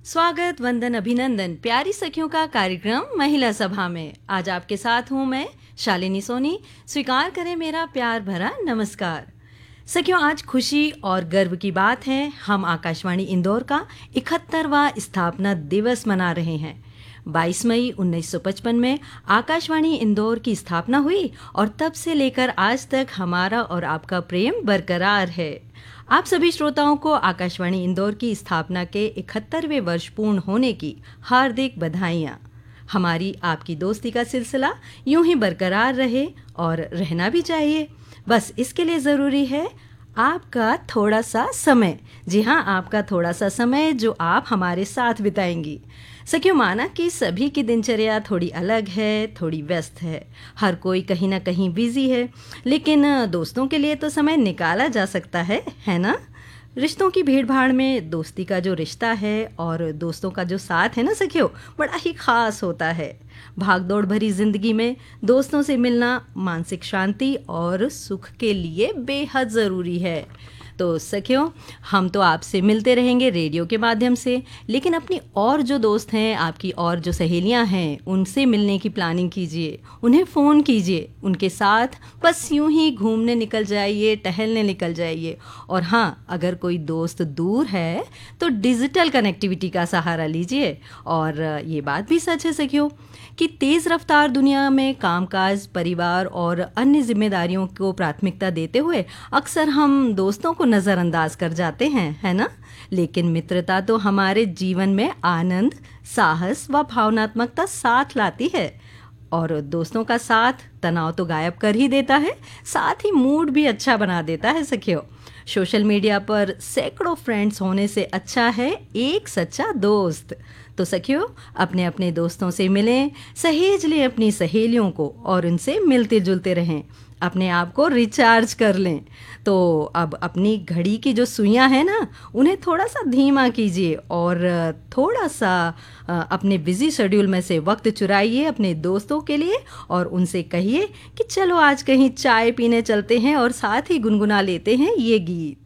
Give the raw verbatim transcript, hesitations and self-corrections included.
स्वागत, वंदन, अभिनंदन प्यारी सखियों का कार्यक्रम महिला सभा में। आज आपके साथ हूँ मैं शालिनी सोनी। स्वीकार करें मेरा प्यार भरा नमस्कार। सखियों, आज खुशी और गर्व की बात है, हम आकाशवाणी इंदौर का इकहत्तरवां स्थापना दिवस मना रहे हैं। बाईस मई उन्नीस सौ पचपन में आकाशवाणी इंदौर की स्थापना हुई और तब से लेकर आज तक हमारा और आपका प्रेम बरकरार है। आप सभी श्रोताओं को आकाशवाणी इंदौर की स्थापना के इकहत्तरवें वर्ष पूर्ण होने की हार्दिक बधाइयाँ। हमारी आपकी दोस्ती का सिलसिला यूं ही बरकरार रहे और रहना भी चाहिए। बस इसके लिए ज़रूरी है आपका थोड़ा सा समय। जी हाँ, आपका थोड़ा सा समय जो आप हमारे साथ बिताएंगी। सखियों, माना कि सभी की दिनचर्या थोड़ी अलग है, थोड़ी व्यस्त है, हर कोई कहीं ना कहीं बिजी है, लेकिन दोस्तों के लिए तो समय निकाला जा सकता है, है ना? रिश्तों की भीड़ भाड़ में दोस्ती का जो रिश्ता है और दोस्तों का जो साथ है ना सखियों, बड़ा ही खास होता है। भागदौड़ भरी जिंदगी में दोस्तों से मिलना मानसिक शांति और सुख के लिए बेहद ज़रूरी है। तो सखियों, हम तो आपसे मिलते रहेंगे रेडियो के माध्यम से, लेकिन अपनी और जो दोस्त हैं, आपकी और जो सहेलियां हैं, उनसे मिलने की प्लानिंग कीजिए, उन्हें फ़ोन कीजिए, उनके साथ बस यूं ही घूमने निकल जाइए, टहलने निकल जाइए। और हाँ, अगर कोई दोस्त दूर है तो डिजिटल कनेक्टिविटी का सहारा लीजिए। और ये बात भी सच है सखियों कि तेज़ रफ्तार दुनिया में कामकाज, परिवार और अन्य जिम्मेदारियों को प्राथमिकता देते हुए अक्सर हम दोस्तों को नज़रअंदाज कर जाते हैं, है ना? लेकिन मित्रता तो हमारे जीवन में आनंद, साहस व भावनात्मकता साथ लाती है। और दोस्तों का साथ तनाव तो गायब कर ही देता है, साथ ही मूड भी अच्छा बना देता है सखियों। सोशल मीडिया पर सैकड़ों फ्रेंड्स होने से अच्छा है एक सच्चा दोस्त। तो सखियों, अपने अपने दोस्तों से मिलें, सहेज लें अपनी सहेलियों को और उनसे मिलते जुलते रहें, अपने आप को रिचार्ज कर लें। तो अब अपनी घड़ी की जो सुइयां हैं ना, उन्हें थोड़ा सा धीमा कीजिए और थोड़ा सा अपने बिजी शेड्यूल में से वक्त चुराइए अपने दोस्तों के लिए और उनसे कहिए कि चलो आज कहीं चाय पीने चलते हैं और साथ ही गुनगुना लेते हैं ये गीत।